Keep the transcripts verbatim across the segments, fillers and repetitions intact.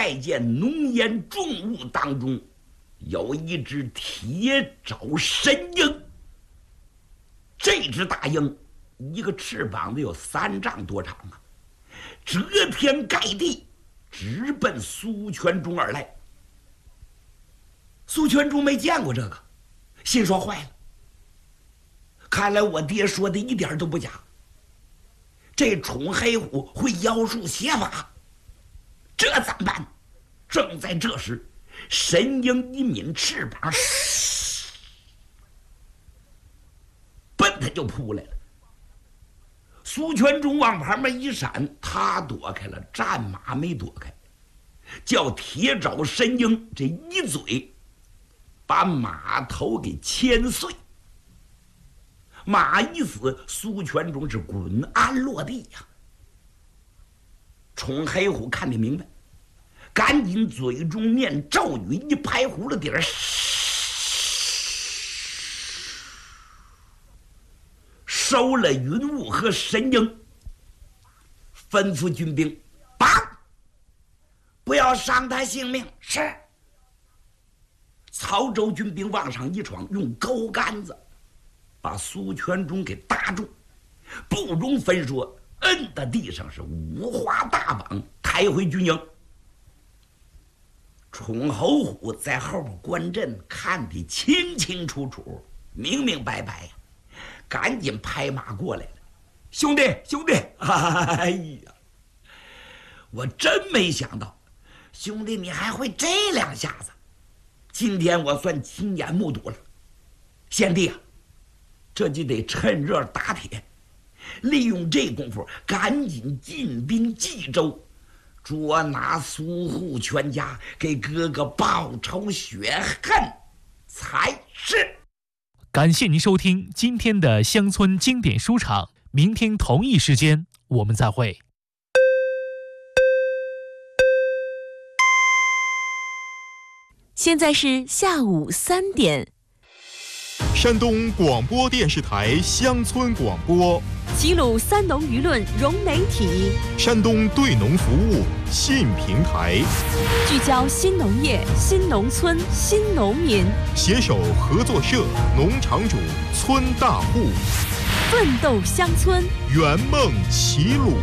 拜见浓烟重雾当中，有一只铁爪神鹰。这只大鹰，一个翅膀子有三丈多长啊，遮天盖地，直奔苏全忠而来。苏全忠没见过这个，心说坏了，看来我爹说的一点都不假，这宠黑虎会妖术邪法，这怎么办？正在这时，神鹰一抿翅膀，奔他就扑来了。苏全忠往旁边一闪，他躲开了，战马没躲开，叫铁爪神鹰这一嘴把马头给牵碎。马一死，苏全忠是滚鞍落地呀、啊。宠黑虎看得明白，赶紧嘴中念咒语，一拍葫芦底儿，收了云雾和神鹰，吩咐军兵绑，不要伤他性命。是。曹州军兵往上一闯，用钩杆子把苏全忠给搭住，不容分说，摁在地上是五花大绑，抬回军营。宠侯虎在后边观阵，看得清清楚楚，明明白白呀，赶紧拍马过来了。兄弟，兄弟，哎呀，我真没想到，兄弟你还会这两下子，今天我算亲眼目睹了。贤弟啊，这就得趁热打铁，利用这功夫赶紧进兵冀州，捉拿苏护全家，给哥哥报仇雪恨才是。 感谢您收听今天的乡村经典书场，明天同一时间我们再会。 现在是下午三点。 山东广播电视台乡村广播， 齐鲁三农舆论融媒体， 山东对农服务信平台， 聚焦新农业、新农村、新农民， 携手合作社、农场主、村大户， 奋斗乡村， 圆梦齐鲁。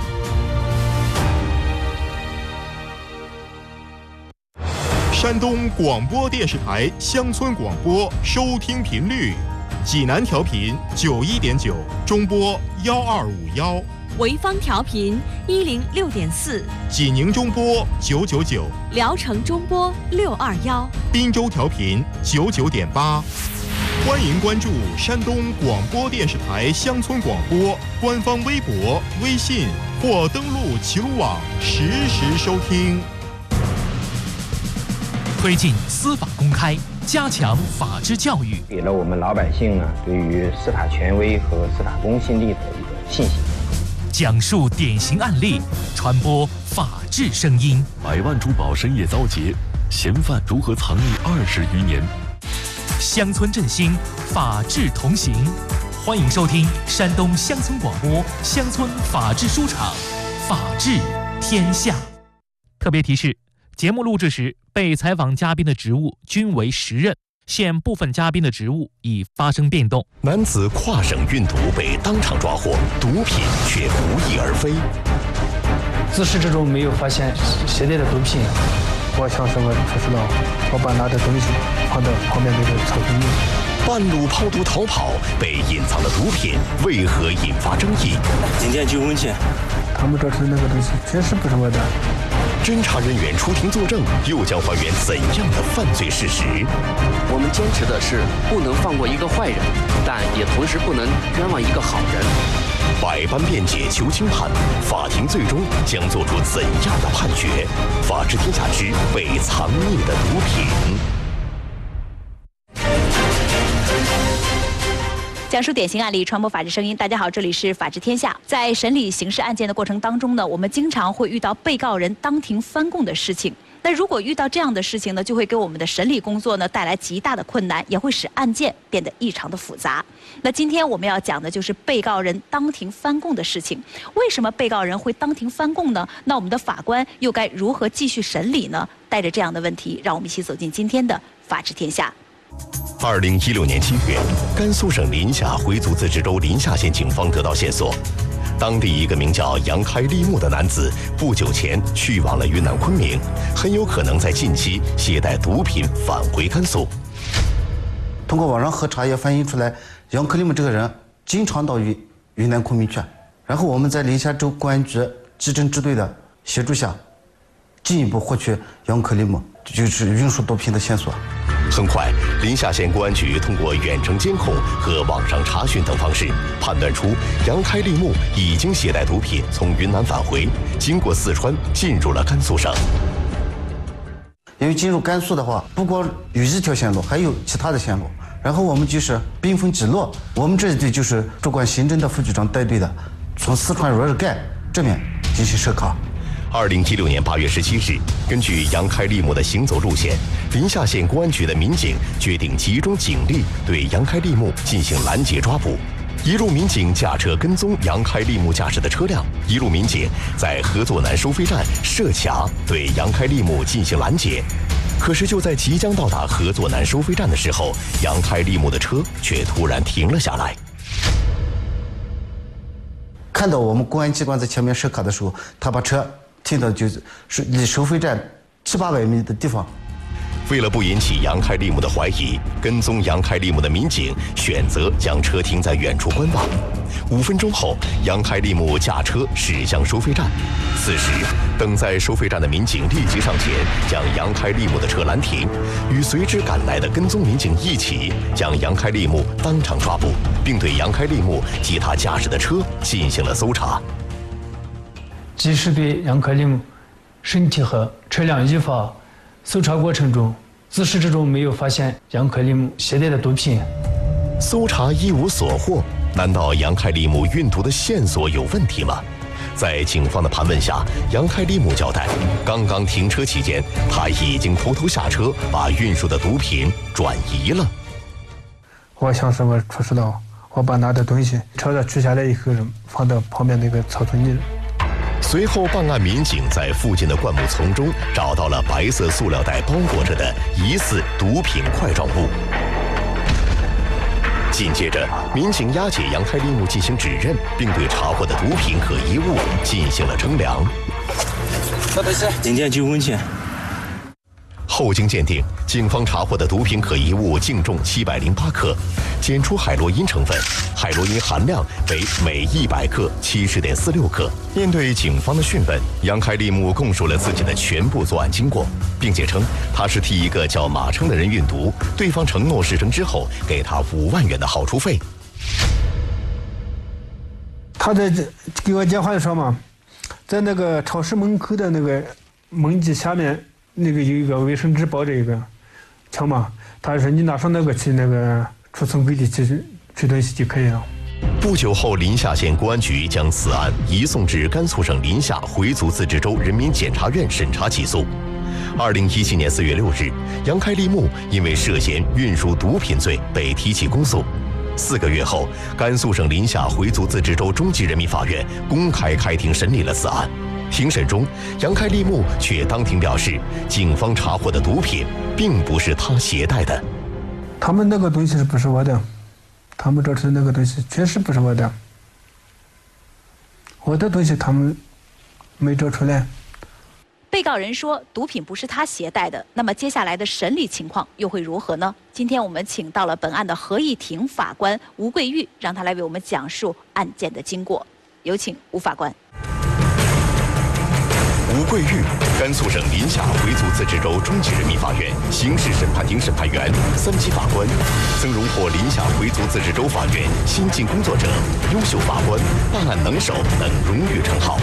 山东广播电视台乡村广播收听频率：济南调频九一点九，中波幺二五幺； 潍坊调频一零六点四， 济宁中波九九九， 聊城中波六二幺， 滨州调频九九点八。欢迎关注山东广播电视台乡村广播官方微博、微信，或登录齐鲁网实时收听。 推进司法公开，加强法治教育， 给了我们老百姓呢对于司法权威和司法公信力的一个信心。 讲述典型案例，传播法治声音。 百万珠宝深夜遭劫，嫌犯如何藏匿二十余年？ 乡村振兴，法治同行。欢迎收听山东乡村广播乡村法治书场，法治天下。特别提示：节目录制时，被采访嘉宾的职务均为实任，现部分嘉宾的职务已发生变动。 男子跨省运毒被当场抓获，毒品却不翼而飞。 自始至终没有发现携带的毒品。我想什么不知道，我把拿的东西放到旁边那个草坪里。 半路抛毒逃跑，被隐藏的毒品为何引发争议？ 今天结婚前， 他们这吃那个东西确实不是我的。 侦查人员出庭作证，又将还原怎样的犯罪事实？ 我们坚持的是不能放过一个坏人，但也同时不能冤枉一个好人。 百般辩解求轻判，法庭最终将做出怎样的判决？法治天下之被藏匿的毒品。 讲述典型案例，传播法治声音。大家好，这里是法治天下。在审理刑事案件的过程当中呢，我们经常会遇到被告人当庭翻供的事情。 那如果遇到这样的事情呢，就会给我们的审理工作呢带来极大的困难，也会使案件变得异常的复杂。那今天我们要讲的就是被告人当庭翻供的事情。为什么被告人会当庭翻供呢？那我们的法官又该如何继续审理呢？带着这样的问题，让我们一起走进今天的法治天下。 二零一六年七月，甘肃省临夏回族自治州临夏县警方得到线索，当地一个名叫杨开立木的男子不久前去往了云南昆明，很有可能在近期携带毒品返回甘肃。 通过网上核查也反映出来，杨克立木这个人经常到云云南昆明去。然后我们在临夏州公安局稽侦支队的协助下，进一步获取杨克立木就是运输毒品的线索。 很快，临夏县公安局通过远程监控和网上查询等方式，判断出杨开立木已经携带毒品从云南返回，经过四川进入了甘肃省。 因为进入甘肃的话，不光有一条线路，还有其他的线路。然后我们就是兵分几路，我们这一队就是主管刑侦的副局长带队的，从四川若日盖这边进行设卡。 二零一六年八月十七日，根据杨开立木的行走路线，临夏县公安局的民警决定集中警力对杨开立木进行拦截抓捕。一路民警驾车跟踪杨开立木驾驶的车辆，一路民警在合作南收费站设卡对杨开立木进行拦截。可是就在即将到达合作南收费站的时候，杨开立木的车却突然停了下来。 看到我们公安机关在前面设卡的时候，他把车停到就是离收费站七八百米的地方。 为了不引起杨开立木的怀疑，跟踪杨开立木的民警选择将车停在远处观望。五分钟后，杨开立木驾车驶向收费站。此时，等在收费站的民警立即上前将杨开立木的车拦停，与随之赶来的跟踪民警一起将杨开立木当场抓捕，并对杨开立木及他驾驶的车进行了搜查。 及时对杨开立木身体和车辆依法搜查过程中，自始至终没有发现杨开立木携带的毒品。 搜查一无所获，难道杨开立木运毒的线索有问题吗？在警方的盘问下，杨开立木交代，刚刚停车期间，他已经偷偷下车，把运输的毒品转移了。 我想什么不知道，我把拿的东西车子取下来以后，放到旁边那个草丛里。 随后，办案民警在附近的灌木丛中找到了白色塑料袋包裹着的疑似毒品块状物。紧接着，民警押解杨开立木进行指认，并对查获的毒品可疑物进行了称量。 这都是零点九公斤。 后经鉴定，警方查获的毒品可疑物净重七百零八克，检出海洛因成分，海洛因含量为每一百克七十点四六克。面对警方的讯问，杨开立木供述了自己的全部作案经过，并且称他是替一个叫马称的人运毒，对方承诺事成之后给他五万元的好处费。 他在给我电话的时候嘛，在那个超市门口的那个门机下面。那个有一个卫生纸包着一个枪嘛，他说你拿上那个去那个储存柜里去取东西就可以了。 不久后，临夏县公安局将此案移送至甘肃省临夏回族自治州人民检察院审查起诉。二零一七年四月六日，杨开立木因为涉嫌运输毒品罪被提起公诉。四个月后，甘肃省临夏回族自治州中级人民法院公开开庭审理了此案。庭审中，杨开立木却当庭表示，警方查获的毒品并不是他携带的。 他们那个东西是不是我的？他们找出那个东西确实不是我的。我的东西他们没找出来。 被告人说毒品不是他携带的，那么接下来的审理情况又会如何呢？今天我们请到了本案的合议庭法官吴桂玉，让他来为我们讲述案件的经过。有请吴法官。 吴桂玉，甘肃省临夏回族自治州中级人民法院刑事审判庭审判员、三级法官，曾荣获临夏回族自治州法院先进工作者、优秀法官、办案能手等荣誉称号。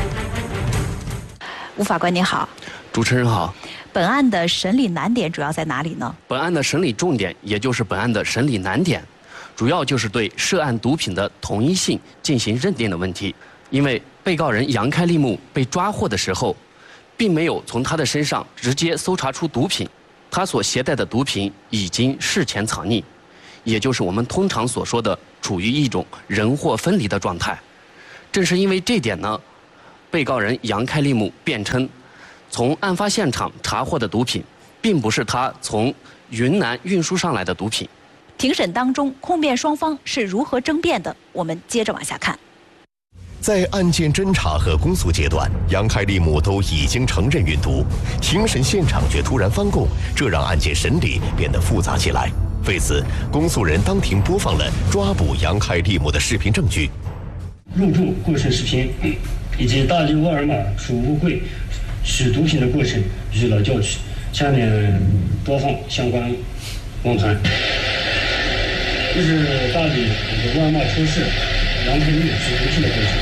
吴法官您好。 主持人好。 本案的审理难点主要在哪里呢？ 本案的审理重点，也就是本案的审理难点，主要就是对涉案毒品的同一性进行认定的问题。因为被告人杨开立木被抓获的时候， 并没有从他的身上直接搜查出毒品，他所携带的毒品已经事前藏匿，也就是我们通常所说的处于一种人货分离的状态。正是因为这点呢，被告人杨开立木辩称，从案发现场查获的毒品，并不是他从云南运输上来的毒品。 庭审当中，控辩双方是如何争辩的？我们接着往下看。 在案件侦查和公诉阶段，杨开立木都已经承认运毒，庭审现场却突然翻供，这让案件审理变得复杂起来。为此，公诉人当庭播放了抓捕杨开立木的视频证据。 入住过程视频以及大力沃尔玛储物柜取毒品的过程予以了调取。下面播放相关网盘。这是大理沃尔玛超市杨开立木取毒品的过程。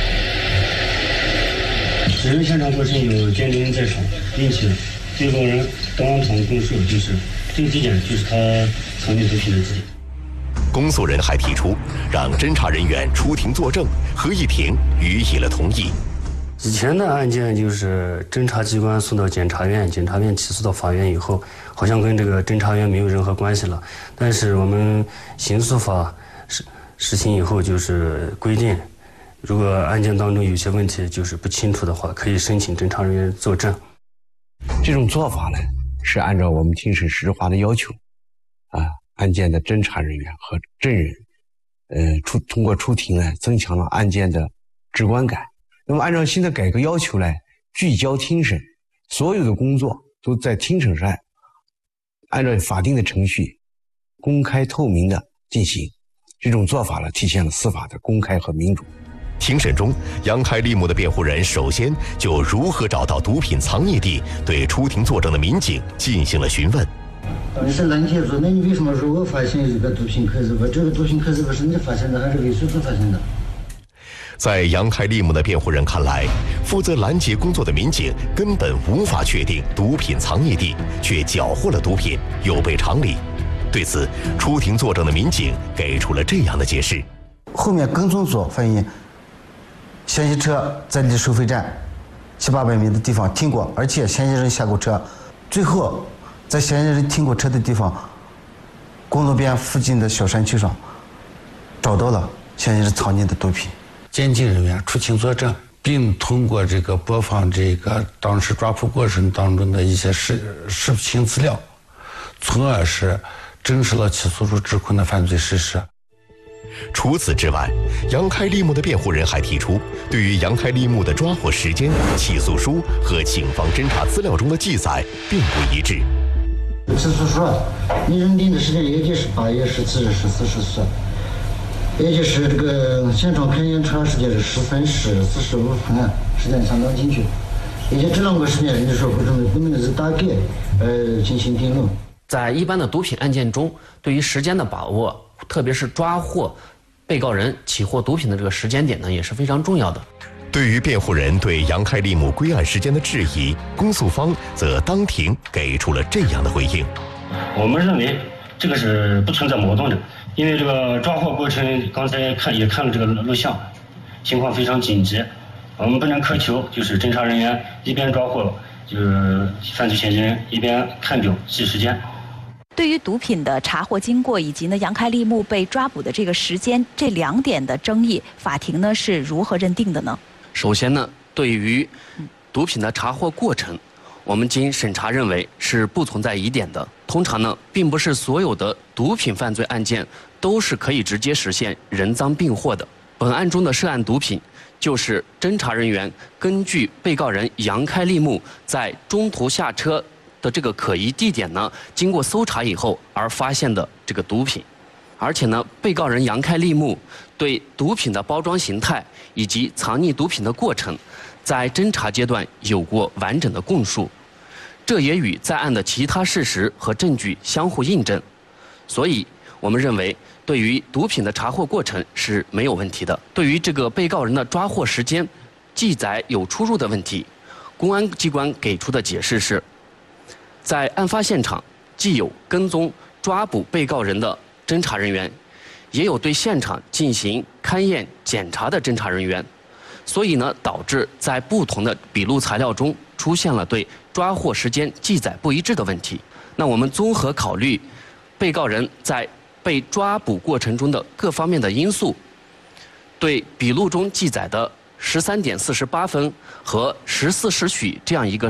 指认现场过程有监证人在场，并且被告人当场供述，就是这个地点就是他藏匿毒品的地点。 公诉人还提出，让侦查人员出庭作证，合议庭予以了同意。 以前的案件就是侦查机关送到检察院，检察院起诉到法院以后，好像跟这个侦查员没有任何关系了。但是我们刑诉法实实行以后，就是规定，如果案件当中有些问题就是不清楚的话，可以申请侦查人员作证。 这种做法呢，是按照我们庭审实质化的要求，啊，案件的侦查人员和证人，呃，出通过出庭呢，增强了案件的直观感。那么按照新的改革要求呢，聚焦听审，所有的工作都在听审上，按照法定的程序，公开透明的进行。这种做法呢，体现了司法的公开和民主。 庭审中，杨开立木的辩护人首先就如何找到毒品藏匿地，对出庭作证的民警进行了询问。 你是拦截组，那你为什么说我发现一个毒品壳子？我这个毒品壳子不是你发现的，还是卫生所发现的？ 在杨开立木的辩护人看来，负责拦截工作的民警根本无法确定毒品藏匿地，却缴获了毒品，有悖常理。对此，出庭作证的民警给出了这样的解释： 后面跟踪组反映，嫌疑车在离收费站七八百米的地方停过，而且嫌疑人下过车，最后在嫌疑人停过车的地方公路边附近的小山丘上找到了嫌疑人藏匿的毒品。 鉴定人员出庭作证，并通过这个播放这个当时抓捕过程当中的一些视视频资料，从而是证实了起诉书指控的犯罪事实。 除此之外，杨开立木的辩护人还提出，对于杨开立木的抓获时间、起诉书和警方侦查资料中的记载并不一致。 起诉书你认定的时间也就是八月十七日十四十四，也就是这个现场勘验查时间是十三时四十五分，时间相当精确。也就这两个时间，你说不能不能是大概呃进行定论。 在一般的毒品案件中，对于时间的把握，特别是抓获被告人起获毒品的这个时间点呢，也是非常重要的。 对于辩护人对杨开立木归案时间的质疑，公诉方则当庭给出了这样的回应： 我们认为这个是不存在矛盾的，因为这个抓获过程刚才看也看了这个录像，情况非常紧急，我们不能苛求就是侦查人员一边抓获就是犯罪嫌疑人，一边看表记时间。 对于毒品的查获经过以及呢杨开立木被抓捕的这个时间这两点的争议，法庭呢是如何认定的呢？ 首先呢，对于毒品的查获过程，我们经审查认为是不存在疑点的。通常呢，并不是所有的毒品犯罪案件都是可以直接实现人赃并获的。本案中的涉案毒品，就是侦查人员根据被告人杨开立木在中途下车的这个可疑地点呢，经过搜查以后而发现的这个毒品。而且呢，被告人杨开立木对毒品的包装形态以及藏匿毒品的过程，在侦查阶段有过完整的供述，这也与在案的其他事实和证据相互印证。所以，我们认为对于毒品的查获过程是没有问题的。对于这个被告人的抓获时间记载有出入的问题，公安机关给出的解释是，在案发现场既有跟踪抓捕被告人的侦查人员，也有对现场进行勘验检查的侦查人员，所以呢，导致在不同的笔录材料中出现了对抓获时间记载不一致的问题。那我们综合考虑被告人在被抓捕过程中的各方面的因素，对笔录中记载的十三点四十八分和十四时许这样一个